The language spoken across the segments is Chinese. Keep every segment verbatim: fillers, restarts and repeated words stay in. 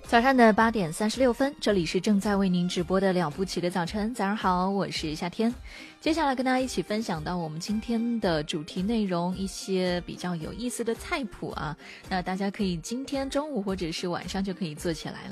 早上的八点三十六分，这里是正在为您直播的了不起的早晨。早上好，我是夏天。接下来跟大家一起分享到我们今天的主题内容，一些比较有意思的菜谱啊，那大家可以今天中午或者是晚上就可以做起来了。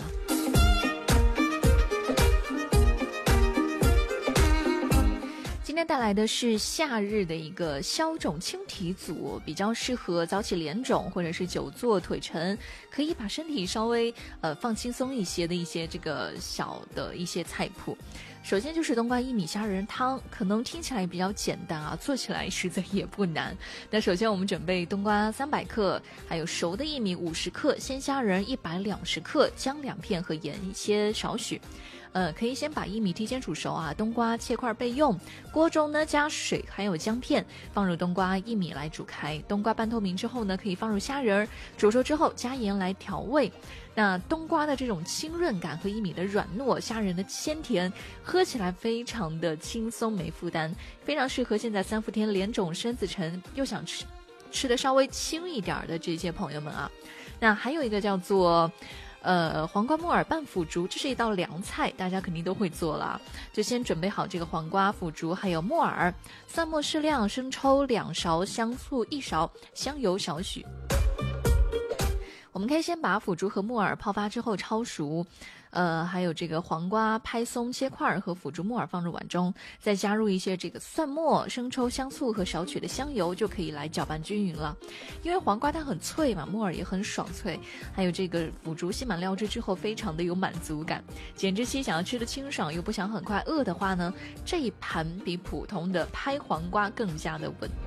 今天带来的是夏日的一个消肿清体组，比较适合早起脸肿或者是久坐腿沉，可以把身体稍微呃放轻松一些的一些这个小的一些菜谱。首先就是冬瓜薏米虾仁汤，可能听起来比较简单啊，做起来实在也不难。那首先我们准备冬瓜三百克，还有熟的薏米五十克，鲜虾仁一百二十克，姜两片和盐一些少许。呃，可以先把薏米提前煮熟啊，冬瓜切块备用。锅中呢加水，还有姜片，放入冬瓜、薏米来煮开。冬瓜半透明之后呢，可以放入虾仁，煮熟之后加盐来调味。那冬瓜的这种清润感和薏米的软糯，虾仁的鲜甜，喝起来非常的轻松没负担，非常适合现在三伏天脸肿身子沉又想吃吃的稍微轻一点的这些朋友们啊。那还有一个叫做呃，黄瓜木耳拌腐竹，这是一道凉菜，大家肯定都会做了。就先准备好这个黄瓜、腐竹，还有木耳，蒜末适量，生抽两勺，香醋一勺，香油少许。我们可以先把腐竹和木耳泡发之后焯熟，呃，还有这个黄瓜拍松切块和腐竹木耳放入碗中，再加入一些这个蒜末、生抽、香醋和少许的香油，就可以来搅拌均匀了。因为黄瓜它很脆嘛，木耳也很爽脆，还有这个腐竹吸满料汁之后，非常的有满足感。减脂期想要吃的清爽又不想很快饿的话呢，这一盘比普通的拍黄瓜更加的稳。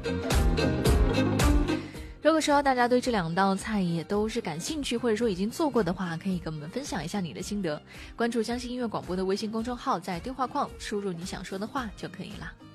如果说大家对这两道菜也都是感兴趣，或者说已经做过的话，可以跟我们分享一下你的心得。关注江西音乐广播的微信公众号，在对话框输入你想说的话就可以了。